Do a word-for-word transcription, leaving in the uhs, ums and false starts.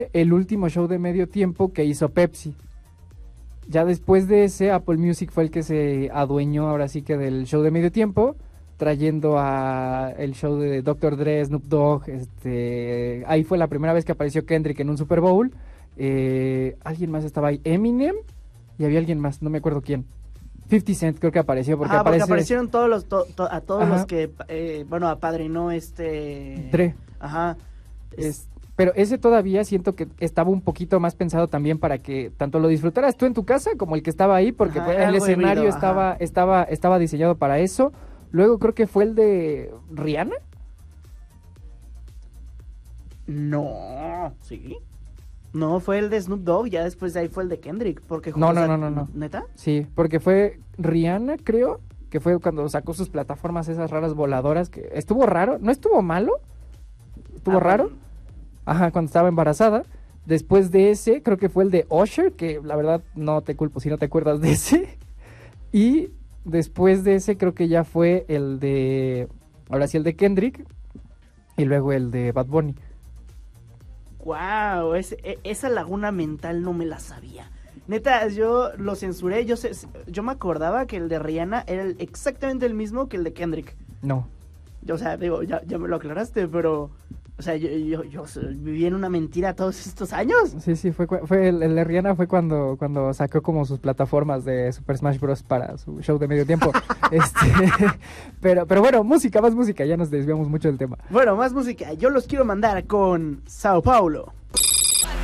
el último show de medio tiempo que hizo Pepsi. Ya después de ese, Apple Music fue el que se adueñó ahora sí que del show de medio tiempo, trayendo a el show de doctor Dre, Snoop Dogg, este, ahí fue la primera vez que apareció Kendrick en un Super Bowl, eh, alguien más estaba ahí, Eminem, y había alguien más, no me acuerdo quién. fifty Cent creo que apareció, porque, ah, porque aparece... aparecieron todos los, to, to, a todos Ajá. los que, eh, bueno, apadrinó este... Dre. Ajá. Es, pero ese todavía siento que estaba un poquito más pensado también para que tanto lo disfrutaras tú en tu casa como el que estaba ahí, porque Ajá, pues, era el algo escenario híbrido, estaba, ajá. estaba, estaba diseñado para eso. Luego creo que fue el de Rihanna. No, ¿sí? No, fue el de Snoop Dogg, ya después de ahí fue el de Kendrick, porque... No, o no, sea, no, no, no. ¿Neta? Sí, porque fue Rihanna, creo, que fue cuando sacó sus plataformas esas raras voladoras, que estuvo raro, no estuvo malo, estuvo Ah, raro. bueno. Ajá, cuando estaba embarazada. Después de ese, creo que fue el de Usher, que la verdad no te culpo si no te acuerdas de ese. Y después de ese, creo que ya fue el de, ahora sí el de Kendrick, y luego el de Bad Bunny. Wow, ese, e- esa laguna mental no me la sabía. Neta, yo lo censuré, yo sé, yo me acordaba que el de Rihanna era el- exactamente el mismo que el de Kendrick. No. Yo, o sea, digo, ya, ya me lo aclaraste, pero... O sea, yo, yo, yo viví en una mentira todos estos años. Sí, sí, fue, cu- fue el, el de Rihanna fue cuando, cuando sacó como sus plataformas de Super Smash Bros. Para su show de medio tiempo. este, pero, pero bueno, música, más música, ya nos desviamos mucho del tema. Bueno, más música. Yo los quiero mandar con Sao Paulo.